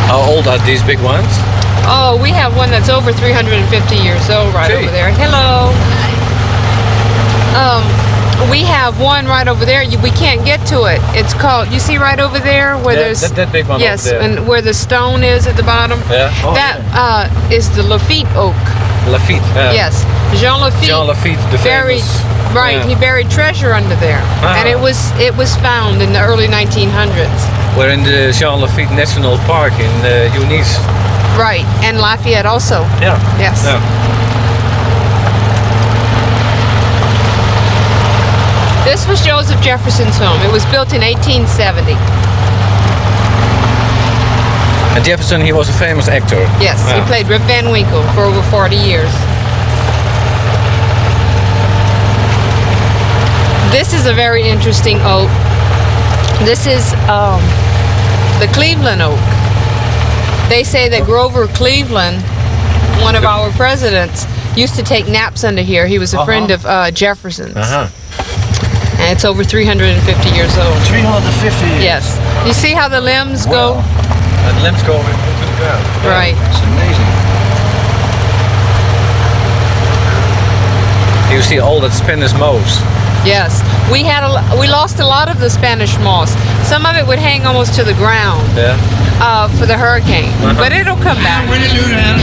How old are these big ones? Oh, we have one that's over 350 years old right over there. Hello. We have one right over there. We can't get to it. It's called, you see right over there where there's... That big one yes, over there. and where the stone is at the bottom. Yeah. Oh, that is the Lafitte oak. Lafitte. Yes. Jean Lafitte. Jean Lafitte, the buried, famous... right, Yeah. he buried treasure under there. And it was found in the early 1900s. We're in the Jean Lafitte National Park in Eunice. Right, and Lafayette also. Yeah. Yes. Yeah. This was Joseph Jefferson's home. It was built in 1870. And Jefferson, he was a famous actor. Yes, he played Rip Van Winkle for over 40 years. This is a very interesting oak. This is the Cleveland oak. They say that Grover Cleveland, one of our presidents, used to take naps under here. He was a friend of Jefferson's. And it's over 350 years old. 350 years? Yes. You see how the limbs go? And the limbs go into the ground. Right. It's amazing. You see all that Spanish moss. Yes. We lost a lot of the Spanish moss. Some of it would hang almost to the ground Yeah. for the hurricane. But it'll come back.